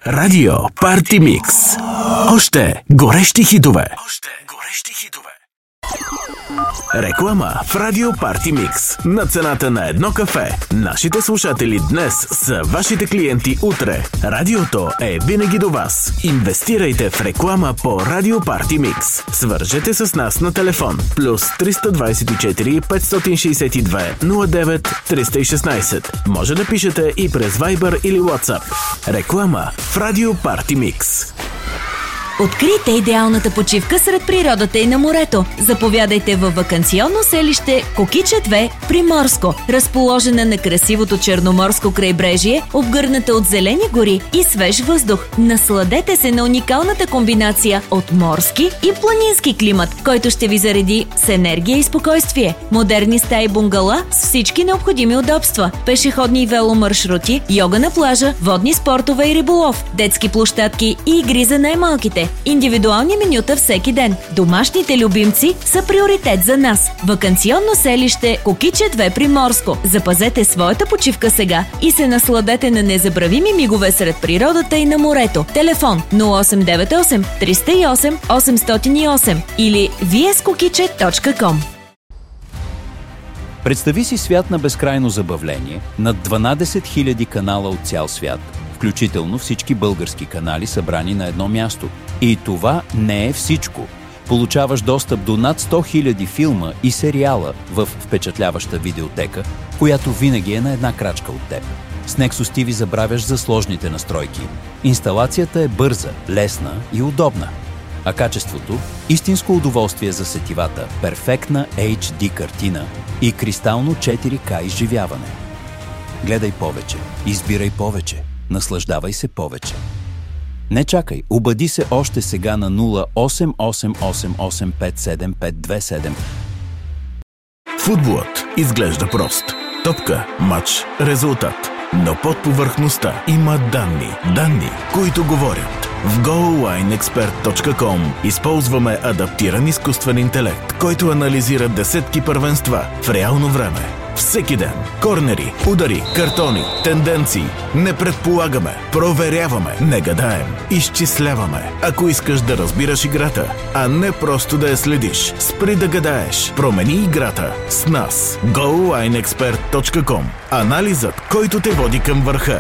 Радио Парти Микс. Още горещи хитове. Реклама в Радио Парти Микс. На цената на едно кафе. Нашите слушатели днес са вашите клиенти утре. Радиото е винаги до вас. Инвестирайте в реклама по Радио Парти Микс. Свържете с нас на телефон плюс 324 562 09 316. Може да пишете и през Viber или WhatsApp. Реклама в Радио Парти Микс. Открийте идеалната почивка сред природата и на морето. Заповядайте във ваканционно селище Кокиче 2, Приморско, разположена на красивото черноморско крайбрежие, обгърната от зелени гори и свеж въздух. Насладете се на уникалната комбинация от морски и планински климат, който ще ви зареди с енергия и спокойствие. Модерни стаи бунгала с всички необходими удобства, пешеходни и веломаршрути, йога на плажа, водни спортове и риболов, детски площадки и игри за най-малките. Индивидуални менюта всеки ден. Домашните любимци са приоритет за нас. Ваканционно селище Кокиче 2, Приморско. Запазете своята почивка сега и се насладете на незабравими мигове сред природата и на морето. Телефон 0898 308 808 или vskokiche.com. Представи си свят на безкрайно забавление, над 12 000 канала от цял свят, включително всички български канали събрани на едно място. И това не е всичко. Получаваш достъп до над 100 000 филма и сериала в впечатляваща видеотека, която винаги е на една крачка от теб. С Nexus TV забравяш за сложните настройки. Инсталацията е бърза, лесна и удобна. А качеството – истинско удоволствие за сетивата, перфектна HD картина и кристално 4K изживяване. Гледай повече, избирай повече, наслаждавай се повече. Не чакай, обади се още сега на 0888857527. Футболът изглежда прост. Топка, мач, резултат. Но под повърхността има данни, които говорят. В GoalLineExpert.com използваме адаптиран изкуствен интелект, който анализира десетки първенства в реално време. Всеки ден. Корнери, удари, картони, тенденции. Не предполагаме, проверяваме, не гадаем, изчисляваме. Ако искаш да разбираш играта, а не просто да я следиш, спри да гадаеш. Промени играта с нас. GoalLineExpert.com. Анализът, който те води към върха.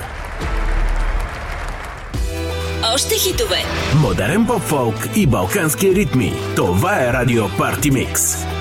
Още хитове. Модерен поп-фолк и балкански ритми. Това е Радио Парти Микс.